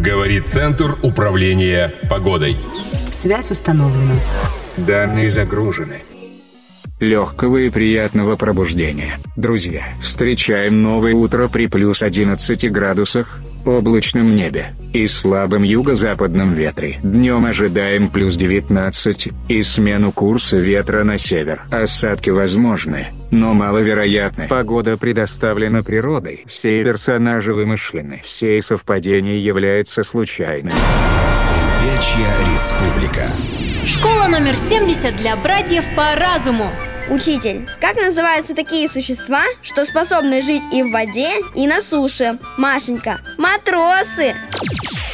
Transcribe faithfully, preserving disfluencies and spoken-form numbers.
Говорит Центр управления погодой. Связь установлена. Данные загружены. Легкого и приятного пробуждения, друзья. Встречаем новое утро при плюс одиннадцати градусах, облачном небе и слабом юго-западном ветре. Днем ожидаем плюс девятнадцать и смену курса ветра на север. Осадки возможны, но маловероятны. Погода предоставлена природой. Все персонажи вымышлены. Все совпадения являются случайными. Ребячья республика. Школа номер семьдесят для братьев по разуму. Учитель, как называются такие существа, что способны жить и в воде, и на суше? Машенька, матросы!